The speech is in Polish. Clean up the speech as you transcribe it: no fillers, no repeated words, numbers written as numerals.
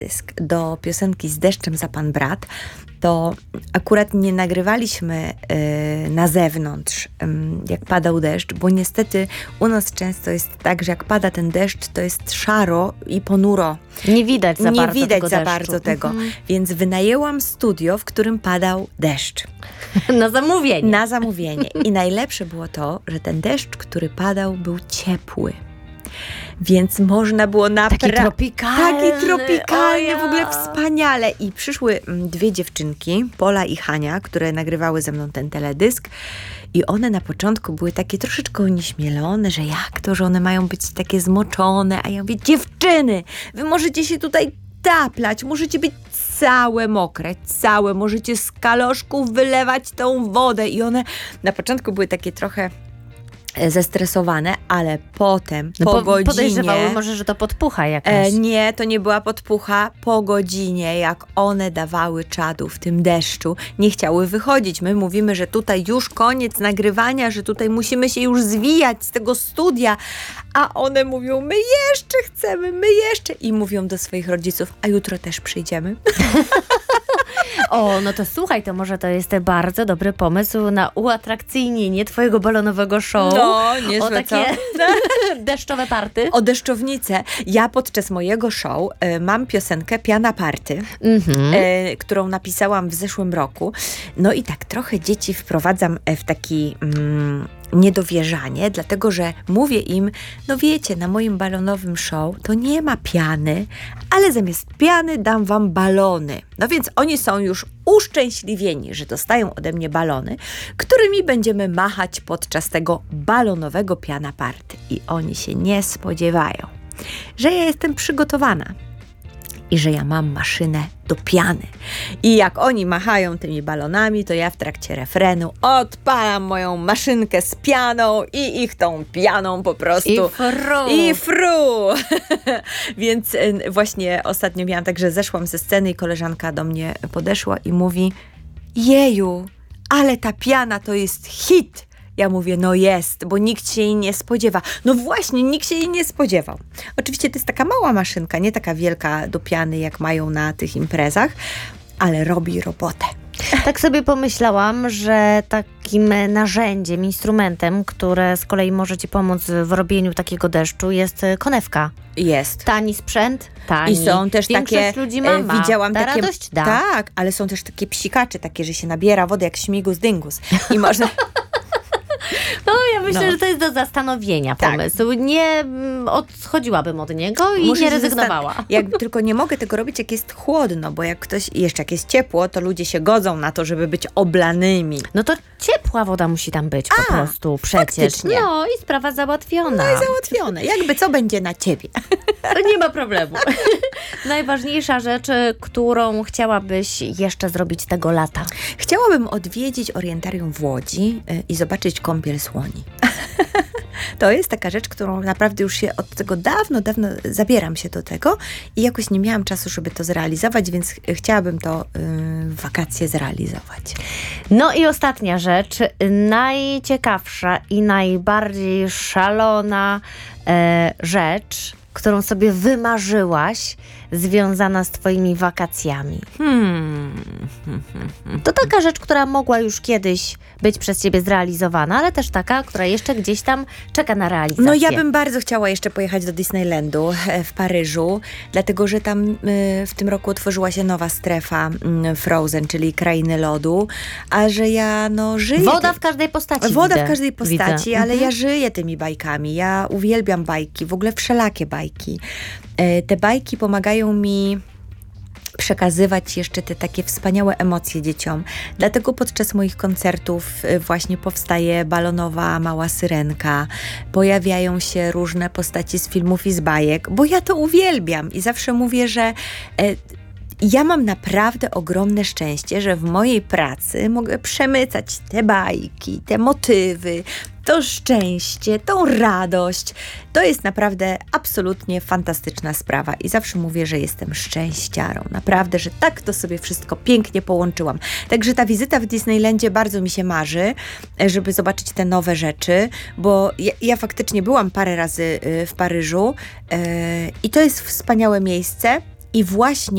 teledysk do piosenki Z deszczem za pan brat, to akurat nie nagrywaliśmy na zewnątrz, jak padał deszcz, bo niestety u nas często jest tak, że jak pada ten deszcz, to jest szaro i ponuro. Nie widać za bardzo tego. Więc wynajęłam studio, w którym padał deszcz. Na zamówienie. Na zamówienie. I najlepsze było to, że ten deszcz, który padał, był ciepły. Więc można było Taki tropikalny. w ogóle wspaniale. I przyszły dwie dziewczynki, Pola i Hania, które nagrywały ze mną ten teledysk. I one na początku były takie troszeczkę onieśmielone, że jak to, że one mają być takie zmoczone. A ja mówię, dziewczyny, wy możecie się tutaj taplać, możecie być całe mokre, możecie z kaloszków wylewać tą wodę. I one na początku były takie trochę zestresowane, ale potem po godzinie... Podejrzewały może, że to podpucha jakaś. Nie, to nie była podpucha. Po godzinie, jak one dawały czadu w tym deszczu, nie chciały wychodzić. My mówimy, że tutaj już koniec nagrywania, że tutaj musimy się już zwijać z tego studia, a one mówią, my jeszcze chcemy, i mówią do swoich rodziców, a jutro też przyjdziemy. O, no to słuchaj, to może to jest bardzo dobry pomysł na uatrakcyjnienie twojego balonowego show. No, niezłe, o takie deszczowe party. O deszczownicę. Ja podczas mojego show mam piosenkę Piana Party, którą napisałam w zeszłym roku. No i tak trochę dzieci wprowadzam w taki niedowierzanie, dlatego że mówię im, no wiecie, na moim balonowym show to nie ma piany, ale zamiast piany dam wam balony. No więc oni są już uszczęśliwieni, że dostają ode mnie balony, którymi będziemy machać podczas tego balonowego Piana Party. I oni się nie spodziewają, że ja jestem przygotowana i że ja mam maszynę do piany. I jak oni machają tymi balonami, to ja w trakcie refrenu odpalam moją maszynkę z pianą i ich tą pianą po prostu... I fru! Więc właśnie ostatnio miałam tak, że zeszłam ze sceny i koleżanka do mnie podeszła i mówi, jeju, ale ta piana to jest hit! Ja mówię, no jest, bo nikt się jej nie spodziewa. No właśnie, nikt się jej nie spodziewał. Oczywiście to jest taka mała maszynka, nie taka wielka do piany, jak mają na tych imprezach, ale robi robotę. Tak sobie pomyślałam, że takim narzędziem, instrumentem, które z kolei może ci pomóc w robieniu takiego deszczu, jest konewka. Jest. Tani sprzęt, tani. I są też Większość takie, ludzi ma. widziałam Ta takie, radość da. Tak, ale są też takie psikacze, takie, że się nabiera wody jak śmigus dyngus. I można... No ja myślę, że to jest do zastanowienia pomysł. Nie odchodziłabym od niego i nie rezygnowała. Jak tylko nie mogę tego robić, jak jest chłodno, bo jak ktoś, jeszcze jak jest ciepło, to ludzie się godzą na to, żeby być oblanymi. No to ciepła woda musi tam być po prostu przecież. Faktycznie. No i sprawa załatwiona. No i załatwione. Jakby co będzie na ciebie. To nie ma problemu. Najważniejsza rzecz, którą chciałabyś jeszcze zrobić tego lata? Chciałabym odwiedzić orientarium w Łodzi i zobaczyć kąpiel słoni. To jest taka rzecz, którą naprawdę już się od tego dawno zabieram się do tego i jakoś nie miałam czasu, żeby to zrealizować, więc chciałabym to w wakacje zrealizować. No i ostatnia rzecz, najciekawsza i najbardziej szalona rzecz, którą sobie wymarzyłaś, związana z twoimi wakacjami. To taka rzecz, która mogła już kiedyś być przez ciebie zrealizowana, ale też taka, która jeszcze gdzieś tam czeka na realizację. No ja bym bardzo chciała jeszcze pojechać do Disneylandu w Paryżu, dlatego że tam w tym roku otworzyła się nowa strefa Frozen, czyli Krainy Lodu, a że ja żyję... Woda w każdej postaci. Woda w każdej postaci, widzę. ale ja żyję tymi bajkami. Ja uwielbiam bajki, w ogóle wszelakie bajki. Te bajki pomagają mi przekazywać jeszcze te takie wspaniałe emocje dzieciom. Dlatego podczas moich koncertów właśnie powstaje balonowa mała syrenka. Pojawiają się różne postaci z filmów i z bajek, bo ja to uwielbiam i zawsze mówię, że ja mam naprawdę ogromne szczęście, że w mojej pracy mogę przemycać te bajki, te motywy, to szczęście, tą radość. To jest naprawdę absolutnie fantastyczna sprawa i zawsze mówię, że jestem szczęściarą. Naprawdę, że tak to sobie wszystko pięknie połączyłam. Także ta wizyta w Disneylandzie bardzo mi się marzy, żeby zobaczyć te nowe rzeczy, bo ja faktycznie byłam parę razy w Paryżu i to jest wspaniałe miejsce i właśnie